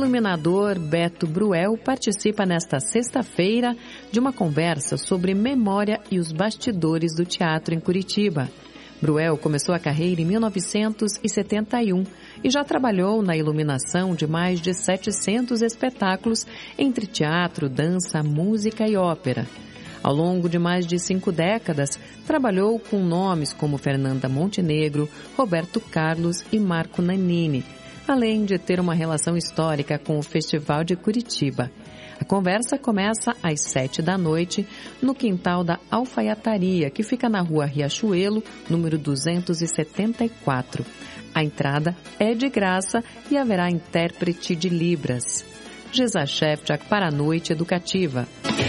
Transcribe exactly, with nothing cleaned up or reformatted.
iluminador Beto Bruel participa nesta sexta-feira de uma conversa sobre memória e os bastidores do teatro em Curitiba. Bruel começou a carreira em mil novecentos e setenta e um e já trabalhou na iluminação de mais de setecentos espetáculos entre teatro, dança, música e ópera. Ao longo de mais de cinco décadas, trabalhou com nomes como Fernanda Montenegro, Roberto Carlos e Marco Nanini, além de ter uma relação histórica com o Festival de Curitiba. A conversa começa às sete da noite no quintal da Alfaiataria, que fica na rua Riachuelo, número duzentos e setenta e quatro. A entrada é de graça e haverá intérprete de Libras. Gesa Shefchak para a Noite Educativa.